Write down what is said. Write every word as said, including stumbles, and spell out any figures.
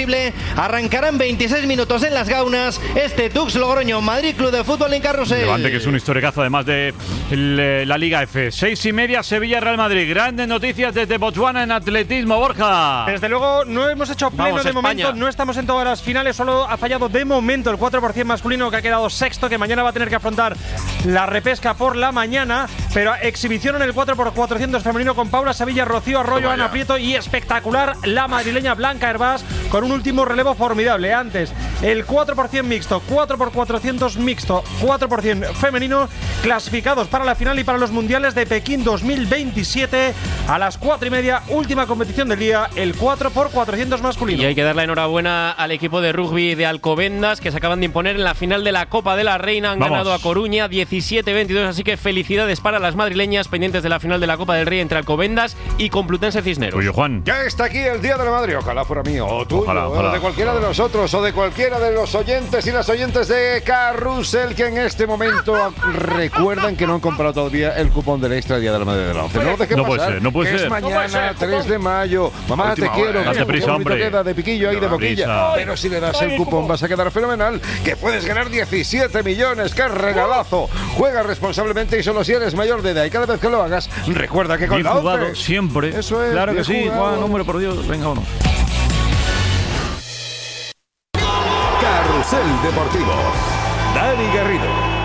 imposible. Arrancarán veintiséis minutos en las Gaunas este Tux Logroño Madrid Club de Fútbol en Carrusel. Levante, que es un historiazo además de el, la Liga F. Seis y media, Sevilla Real Madrid. Grandes noticias desde Botswana en atletismo, Borja. Desde luego no hemos hecho pleno Vamos, de España. momento, no estamos en todas las finales, solo ha fallado de momento el cuatro por ciento masculino, que ha quedado sexto, que mañana va a tener que afrontar la repesca por la mañana, pero exhibición en el cuatro por cuatrocientos femenino con Paula Sevilla, Rocío Arroyo, Ana Prieto y espectacular la madrileña Blanca Hervás con un último relevo formidable. Antes el cuatro por ciento mixto, cuatro por cuatrocientos mixto, cuatro por ciento femenino, clasificados para la final y para los mundiales de Pekín dos mil veintisiete a las cuatro y media, última competición del día, el cuatro por cuatrocientos masculino. Y hay que dar la enhorabuena al equipo de rugby de Alcobendas, que se acaban de imponer en la final de la Copa de la Reina. Han Vamos. ganado a Coruña diecisiete veintidós, así que felicidades para las madrileñas pendientes de la final de la Copa del Rey entre Alcobendas y Complutense Cisneros. Oye, Juan. Ya está aquí el Día de la Madre, ojalá fuera mío, o tuyo, Ojalá, ojalá. o de cualquiera de nosotros, o de cualquiera de los oyentes y las oyentes de Carrusel, que en este momento recuerdan que no han comprado todavía el cupón del Extra Día de la Madre de la once. No lo dejen No puede pasar, ser, no puede que ser. es mañana, No puede ser, tres de mayo. Mamá, te Última quiero. hora. Date Qué prisa, bonito hombre. queda de piquillo ahí, de Date boquilla. prisa. Pero si le das el cupón vas a quedar fenomenal, que puedes ganar diecisiete millones. ¡Qué regalazo! Juega responsablemente y solo si eres mayor de edad. Y cada vez que lo hagas, recuerda que con Bien la jugado once siempre. Eso es, Claro que bien sí, jugado. Juan, hombre, por Dios. Venga, vámonos. Carrusel Deportivo. Dani Garrido.